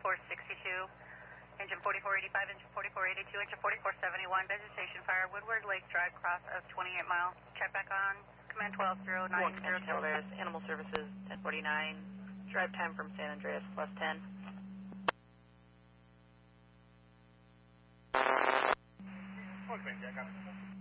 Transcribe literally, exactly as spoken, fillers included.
forty-four sixty-two, engine forty-four eighty-five, engine forty-four eighty-two, engine forty-four seventy-one, vegetation fire, Woodward Lake Drive, cross of twenty-eight mile. Check back on, command twelve zero nine zero two. There's Animal Services, ten forty-nine, drive time from San Andreas, plus ten. Okay, I got it.